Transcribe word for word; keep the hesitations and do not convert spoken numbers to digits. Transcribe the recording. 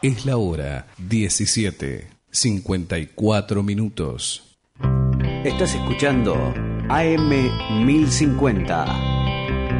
Es la hora diecisiete, cincuenta y cuatro minutos. Estás escuchando A M mil cincuenta.